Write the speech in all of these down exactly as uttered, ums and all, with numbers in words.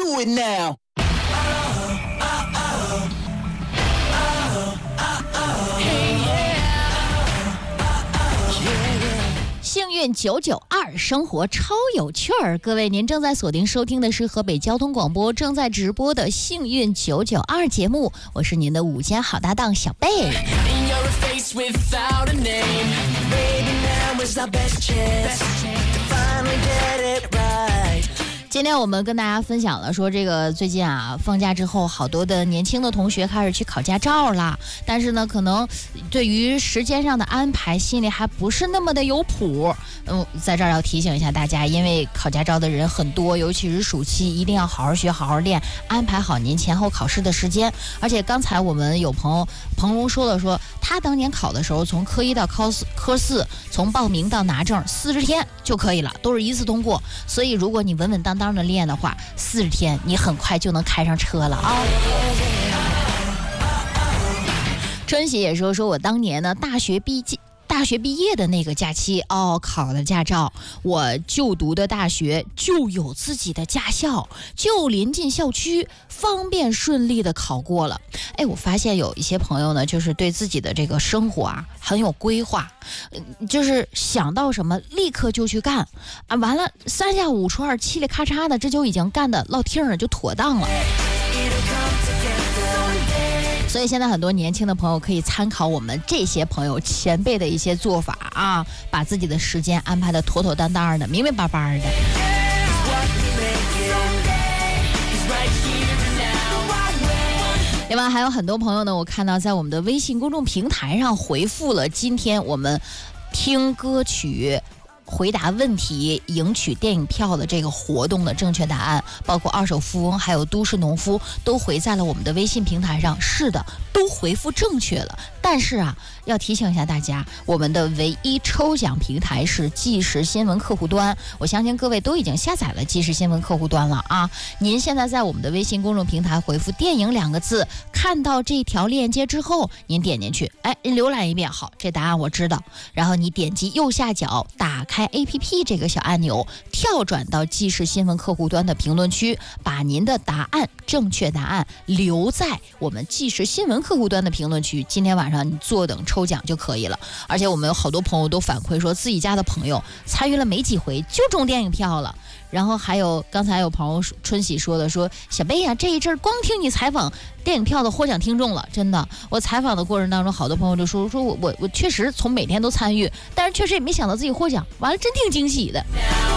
do it now. 幸运九九二，生活超有趣儿。各位，您正在锁定收听的是河北交通广播正在直播的幸运九九二节目，我是您的午间好搭档小贝。今天我们跟大家分享了说，这个最近啊放假之后，好多的年轻的同学开始去考驾照啦，但是呢可能对于时间上的安排心里还不是那么的有谱。嗯，在这儿要提醒一下大家，因为考驾照的人很多，尤其是暑期一定要好好学好好练，安排好您前后考试的时间。而且刚才我们有朋友彭荣说了，说他当年考的时候，从科一到科四科四从报名到拿证四十天就可以了，都是一次通过。所以如果你稳稳当当的练的话，四十天你很快就能开上车了啊！春喜也说，说我当年呢大学毕业。大学毕业的那个假期哦，考了驾照。我就读的大学就有自己的驾校，就临近校区，方便顺利的考过了。哎，我发现有一些朋友呢，就是对自己的这个生活啊很有规划，就是想到什么立刻就去干啊，完了三下五除二嘁里咔嚓的，这就已经干的落听了，就妥当了。所以现在很多年轻的朋友可以参考我们这些朋友前辈的一些做法啊，把自己的时间安排的妥妥当当的，明明白白的。另外还有很多朋友呢，我看到在我们的微信公众平台上回复了今天我们听歌曲回答问题赢取电影票的这个活动的正确答案，包括二手富翁还有都市农夫都回在了我们的微信平台上。是的，都回复正确了。但是啊，要提醒一下大家，我们的唯一抽奖平台是即时新闻客户端，我相信各位都已经下载了即时新闻客户端了啊。您现在在我们的微信公众平台回复电影两个字，看到这条链接之后，您点进去，哎，浏览一遍，好，这答案我知道，然后你点击右下角打开A P P 这个小按钮，跳转到即时新闻客户端的评论区，把您的答案正确答案留在我们即时新闻客户端的评论区，今天晚上你坐等抽奖就可以了。而且我们有好多朋友都反馈说，自己家的朋友参与了没几回就中电影票了。然后还有刚才有朋友春喜说的，说小贝啊，这一阵光听你采访电影票的获奖听众了，真的，我采访的过程当中，好多朋友就说说我我我确实从每天都参与，但是确实也没想到自己获奖，完了真挺惊喜的。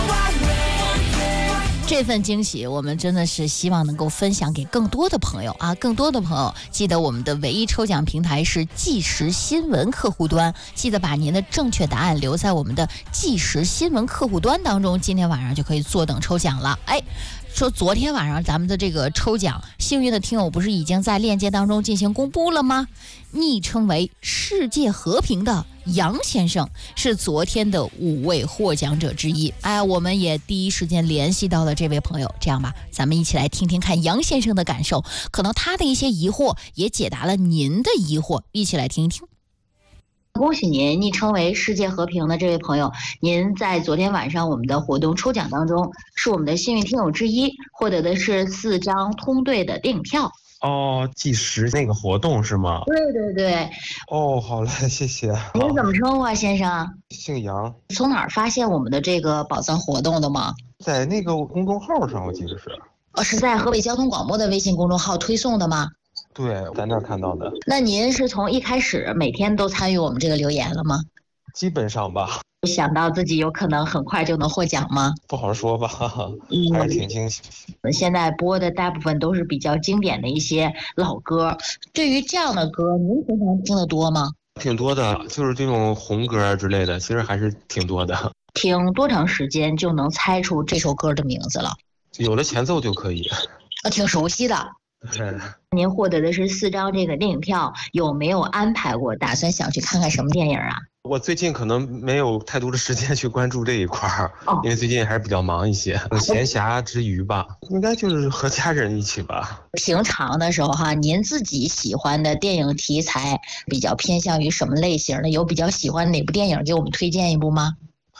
这份惊喜我们真的是希望能够分享给更多的朋友啊，更多的朋友记得我们的唯一抽奖平台是即时新闻客户端，记得把您的正确答案留在我们的即时新闻客户端当中，今天晚上就可以坐等抽奖了。哎，说昨天晚上咱们的这个抽奖幸运的听友不是已经在链接当中进行公布了吗？昵称为世界和平的杨先生是昨天的五位获奖者之一。哎，我们也第一时间联系到了这位朋友，这样吧，咱们一起来听听看杨先生的感受，可能他的一些疑惑也解答了您的疑惑，一起来听一听。恭喜您，昵称为世界和平的这位朋友，您在昨天晚上我们的活动抽奖当中是我们的幸运听友之一，获得的是四张通兑的电影票。 哦，计时那个活动是吗？ 对对对。 哦，好嘞，谢谢。 您怎么称呼啊，先生？ 姓杨。 从哪儿发现我们的这个宝藏活动的吗？ 在那个公众号上，我记得是。 哦，是在河北交通广播的微信公众号推送的吗？ 对，在那儿看到的。 那您是从一开始每天都参与我们这个留言了吗？ 基本上吧。 想到自己有可能很快就能获奖吗？ 不好说吧，还是挺惊喜。 嗯，现在播的大部分都是比较经典的一些老歌，对于这样的歌，您平常听得多吗？ 挺多的，就是这种红歌之类的，其实还是挺多的。 听多长时间就能猜出这首歌的名字了？ 有了前奏就可以。 啊，挺熟悉的。 对。 您获得的是四张这个电影票，有没有安排过打算想去看看什么电影啊？ 我最近可能没有太多的时间去关注这一块儿， 哦， 因为最近还是比较忙一些。闲暇之余吧，应该就是和家人一起吧。 平常的时候哈，您自己喜欢的电影题材比较偏向于什么类型的？有比较喜欢哪部电影，给我们推荐一部吗？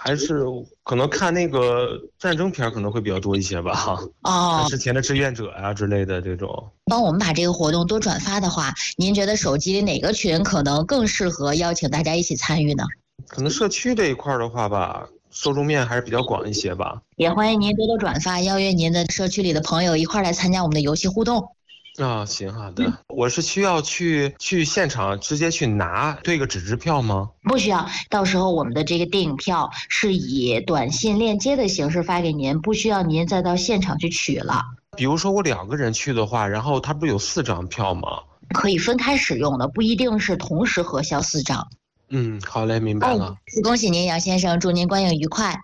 还是可能看那个战争片可能会比较多一些吧。哦，之前的志愿者呀、啊、之类的这种。 帮我们把这个活动多转发的话，您觉得手机里哪个群可能更适合邀请大家一起参与呢？ 可能社区这一块的话吧，受众面还是比较广一些吧。 也欢迎您多多转发，邀约您的社区里的朋友一块来参加我们的游戏互动。 啊，行，好的。嗯、我是需要去去现场直接去拿对个纸质票吗？ 不需要，到时候我们的这个电影票是以短信链接的形式发给您，不需要您再到现场去取了。 比如说我两个人去的话，然后它不是有四张票吗？ 可以分开使用的，不一定是同时核销四张。 嗯，好嘞，明白了。哦、 恭喜您，杨先生，祝您观影愉快。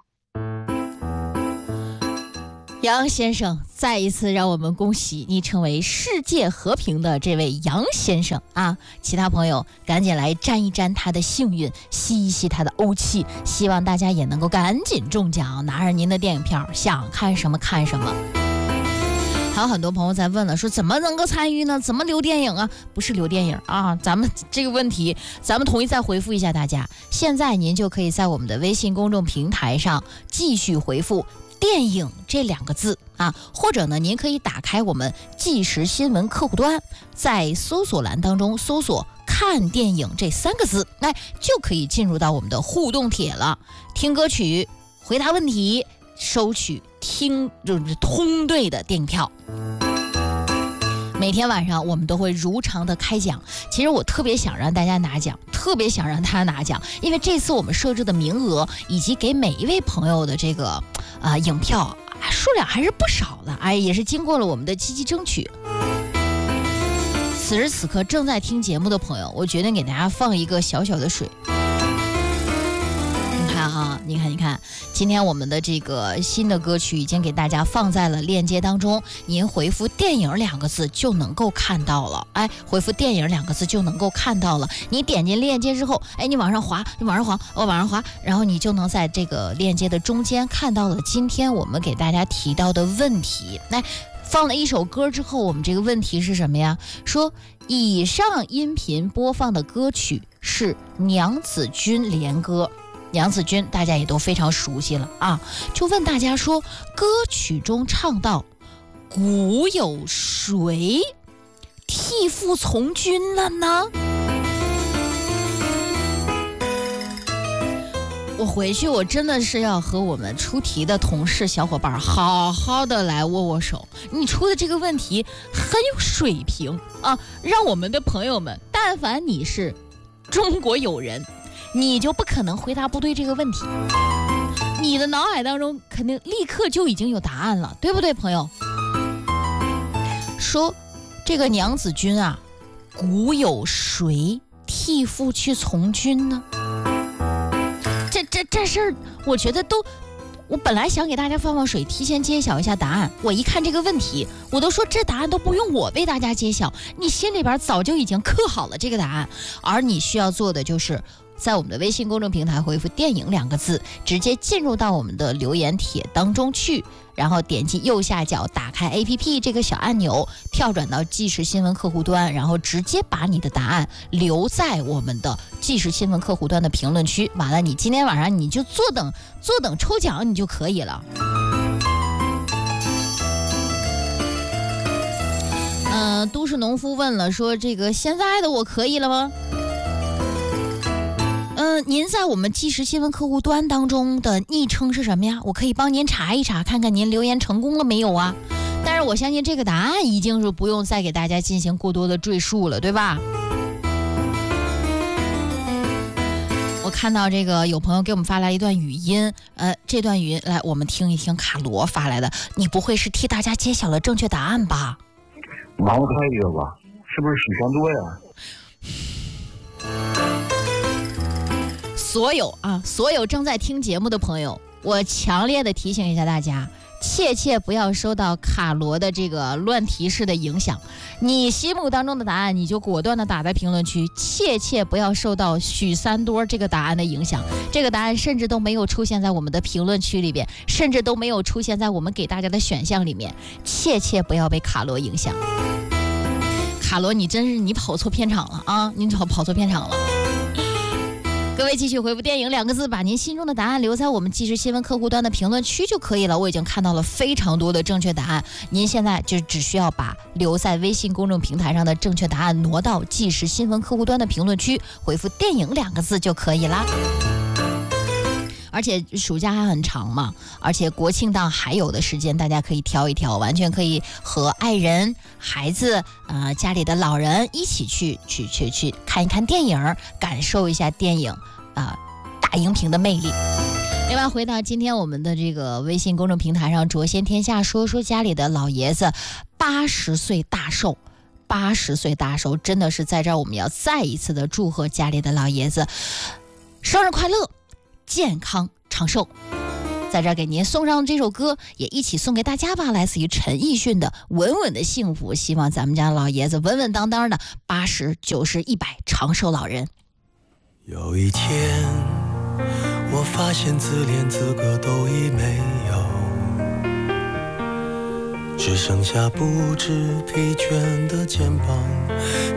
杨先生，再一次让我们恭喜你成为世界和平的这位杨先生啊！其他朋友赶紧来沾一沾他的幸运，吸一吸他的欧气，希望大家也能够赶紧中奖，拿着您的电影票，想看什么看什么。还有很多朋友在问了，说怎么能够参与呢？怎么留电影啊？不是留电影啊，咱们这个问题，咱们统一再回复一下大家。现在您就可以在我们的微信公众平台上继续回复电影这两个字啊，或者呢，您可以打开我们即时新闻客户端，在搜索栏当中搜索看电影这三个字，那就可以进入到我们的互动帖了，听歌曲，回答问题，收取听就是通兑的电影票。每天晚上我们都会如常的开奖，其实我特别想让大家拿奖，特别想让大家拿奖，因为这次我们设置的名额以及给每一位朋友的这个啊、呃、影票数量还是不少的，哎，也是经过了我们的积极争取。此时此刻正在听节目的朋友，我决定给大家放一个小小的水。啊，你看，你看，今天我们的这个新的歌曲已经给大家放在了链接当中，您回复电影两个字就能够看到了。哎，回复电影两个字就能够看到了。你点进链接之后，哎，你往上滑，你往上滑，我往上滑，然后你就能在这个链接的中间看到了今天我们给大家提到的问题。来，放了一首歌之后，我们这个问题是什么呀？说以上音频播放的歌曲是娘子军联歌。娘子军大家也都非常熟悉了啊，就问大家说，歌曲中唱到古有谁替父从军了呢？我回去我真的是要和我们出题的同事小伙伴好好的来握握手，你出的这个问题很有水平啊，让我们的朋友们，但凡你是中国友人，你就不可能回答不对这个问题，你的脑海当中肯定立刻就已经有答案了，对不对，朋友？说这个娘子军啊，古有谁替父去从军呢？这这这事儿，我觉得都，我本来想给大家放放水，提前揭晓一下答案。我一看这个问题，我都说这答案都不用我为大家揭晓，你心里边早就已经刻好了这个答案，而你需要做的就是在我们的微信公众平台回复电影两个字，直接进入到我们的留言帖当中去，然后点击右下角打开 A P P 这个小按钮，跳转到即时新闻客户端，然后直接把你的答案留在我们的即时新闻客户端的评论区，完了你今天晚上你就坐等坐等抽奖你就可以了。嗯、呃，都市农夫问了，说这个现在的我可以了吗？嗯，您在我们即时新闻客户端当中的昵称是什么呀？我可以帮您查一查，看看您留言成功了没有啊？但是我相信这个答案已经是不用再给大家进行过多的赘述了，对吧？我看到这个有朋友给我们发来一段语音，呃，这段语音来我们听一听，卡罗发来的。你不会是替大家揭晓了正确答案吧？ 忙了太久了，是不是许三多呀？ 所有啊，所有正在听节目的朋友，我强烈的提醒一下大家，切切不要受到卡罗的这个乱提示的影响。你心目当中的答案，你就果断的打在评论区，切切不要受到许三多这个答案的影响。这个答案甚至都没有出现在我们的评论区里边，甚至都没有出现在我们给大家的选项里面，切切不要被卡罗影响。卡罗，你真是你跑错片场了啊！你跑跑错片场了。 各位继续回复电影两个字，把您心中的答案留在我们即时新闻客户端的评论区就可以了。我已经看到了非常多的正确答案，您现在就只需要把留在微信公众平台上的正确答案挪到即时新闻客户端的评论区，回复电影两个字就可以啦。而且暑假还很长嘛，而且国庆档还有的时间，大家可以挑一挑，完全可以和爱人、孩子、呃家里的老人一起去去去去看一看电影，感受一下电影啊、呃、大荧屏的魅力。另外，回到今天我们的这个微信公众平台上，卓先天下说说家里的老爷子八十岁大寿。八十岁大寿，真的是在这儿我们要再一次的祝贺家里的老爷子生日快乐，健康长寿。在这儿给您送上这首歌，也一起送给大家吧，来自于陈奕迅的《稳稳的幸福》。希望咱们家老爷子稳稳当当的八十九十一百长寿老人。 有一天我发现自怜资格都已没有，只剩下不知疲倦的肩膀，